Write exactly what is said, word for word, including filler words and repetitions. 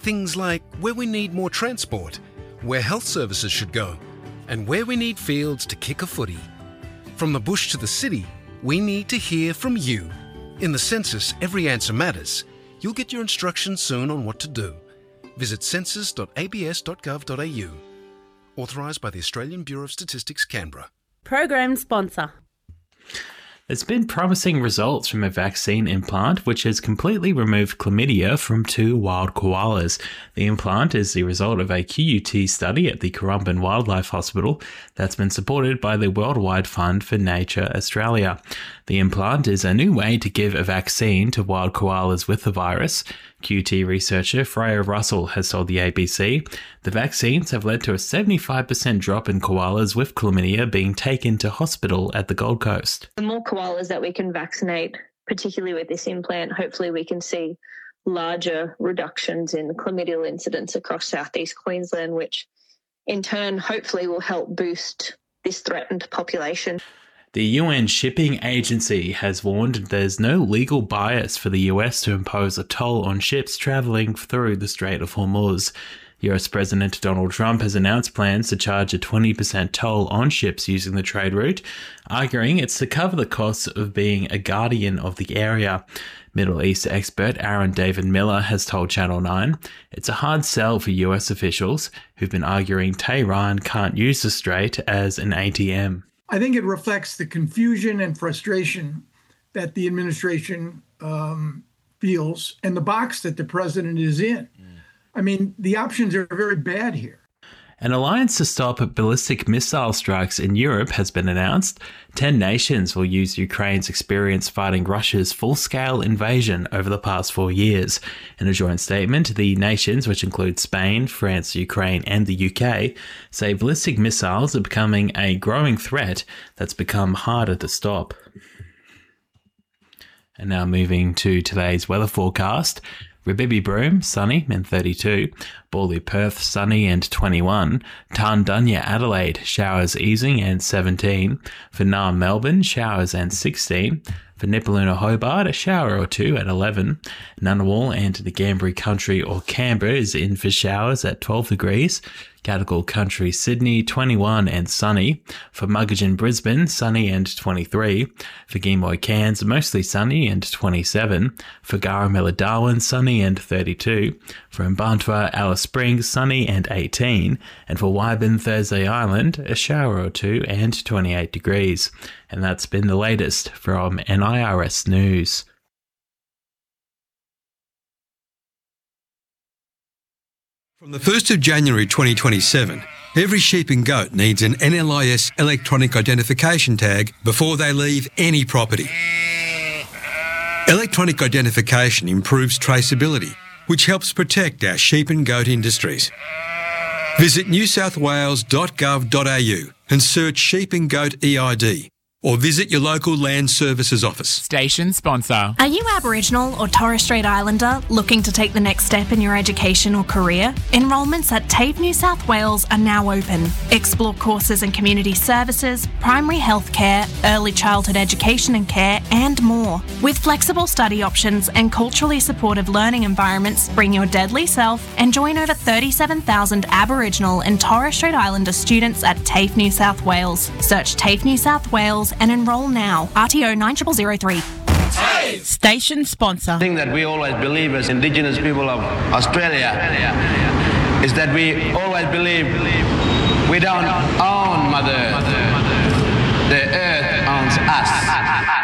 things like where we need more transport, where health services should go, and where we need fields to kick a footy. From the bush to the city, we need to hear from you. In the census, every answer matters. You'll get your instructions soon on what to do. Visit census dot a b s dot gov dot a u. Authorised by the Australian Bureau of Statistics, Canberra. Program sponsor. There's been promising results from a vaccine implant which has completely removed chlamydia from two wild koalas. The implant is the result of a Q U T study at the Currumbin Wildlife Hospital that's been supported by the Worldwide Fund for Nature Australia. The implant is a new way to give a vaccine to wild koalas with the virus. Q U T researcher Freya Russell has told the A B C the vaccines have led to a seventy-five percent drop in koalas with chlamydia being taken to hospital at the Gold Coast. The more koalas that we can vaccinate, particularly with this implant, hopefully we can see larger reductions in chlamydial incidence across southeast Queensland, which in turn hopefully will help boost this threatened population. The U N Shipping Agency has warned there's no legal bias for the U S to impose a toll on ships travelling through the Strait of Hormuz. U S President Donald Trump has announced plans to charge a twenty percent toll on ships using the trade route, arguing it's to cover the costs of being a guardian of the area. Middle East expert Aaron David Miller has told Channel nine it's a hard sell for U S officials who've been arguing Tehran can't use the strait as an A T M. I think it reflects the confusion and frustration that the administration um, feels and the box that the president is in. Mm. I mean, the options are very bad here. An alliance to stop ballistic missile strikes in Europe has been announced. Ten nations will use Ukraine's experience fighting Russia's full-scale invasion over the past four years. In a joint statement, the nations, which include Spain, France, Ukraine, and the U K, say ballistic missiles are becoming a growing threat that's become harder to stop. And now moving to today's weather forecast. Rabibi Broome, sunny and thirty-two. Bawley Perth, sunny and twenty-one. Tarndunya Adelaide, showers easing and seventeen. For Naarm Melbourne, showers and sixteen. For Nipaluna Hobart, a shower or two at eleven. Ngunnawal and the Gambri Country or Canberra is in for showers at twelve degrees. Gadigal Country Sydney, twenty-one and sunny. For Muggeridge Brisbane, sunny and twenty-three. For Gemoy Cairns, mostly sunny and twenty-seven. For Garamilla Darwin, sunny and thirty-two. For Mbantua Alice Springs, sunny and eighteen. And for Wyburn Thursday Island, a shower or two and twenty-eight degrees. And that's been the latest from N I R S News. From the first of January twenty twenty-seven, every sheep and goat needs an N L I S electronic identification tag before they leave any property. Electronic identification improves traceability, which helps protect our sheep and goat industries. Visit new south wales dot gov dot a u and search Sheep and Goat E I D, or visit your local Land Services office. Station sponsor. Are you Aboriginal or Torres Strait Islander looking to take the next step in your education or career? Enrolments at TAFE New South Wales are now open. Explore courses in community services, primary health care, early childhood education and care, and more. With flexible study options and culturally supportive learning environments, bring your deadly self and join over thirty-seven thousand Aboriginal and Torres Strait Islander students at TAFE New South Wales. Search TAFE New South Wales and enrol now. R T O nine zero zero zero three. TAFE. Station sponsor. The thing that we always believe as Indigenous people of Australia is that we always believe we don't own Mother. The earth owns us.